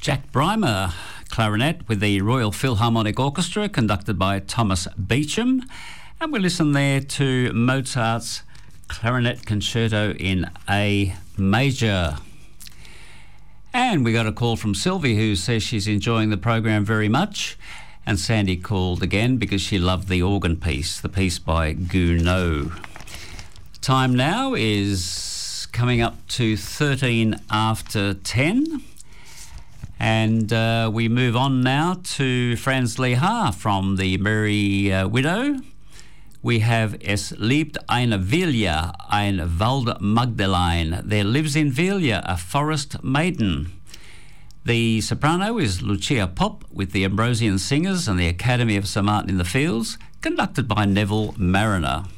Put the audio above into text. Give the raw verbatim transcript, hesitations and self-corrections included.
Jack Brymer, clarinet with the Royal Philharmonic Orchestra, conducted by Thomas Beecham. And we listen there to Mozart's Clarinet Concerto in A Major. And we got a call from Sylvie, who says she's enjoying the program very much. And Sandy called again because she loved the organ piece, the piece by Gounod. Time now is coming up to thirteen after ten. And uh, we move on now to Franz Lehar from the Merry uh, Widow. We have Es liebt eine Vilja, ein Wald Magdalene. There lives in Vilja a forest maiden. The soprano is Lucia Popp with the Ambrosian Singers and the Academy of Saint Martin in the Fields, conducted by Neville Mariner.